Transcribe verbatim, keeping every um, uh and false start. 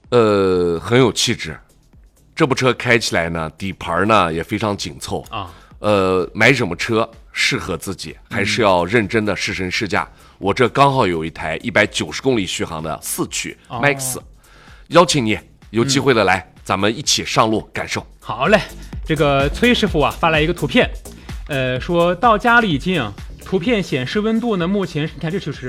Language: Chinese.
呃，很有气质。这部车开起来呢，底盘呢也非常紧凑啊。 呃，买什么车适合自己，还是要认真的试乘试驾。嗯、我这刚好有一台一百九十公里续航的四驱 Max，、哦、邀请你有机会的来、嗯，咱们一起上路感受。 好嘞，这个崔师傅啊发来一个图片，呃，说到家里已经，图片显示温度呢，目前你看这就是